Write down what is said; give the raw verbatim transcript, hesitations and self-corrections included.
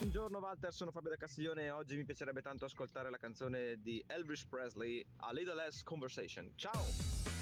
Buongiorno Walter, sono Fabio da Castiglione e oggi mi piacerebbe tanto ascoltare la canzone di Elvis Presley, A Little Less Conversation. Ciao!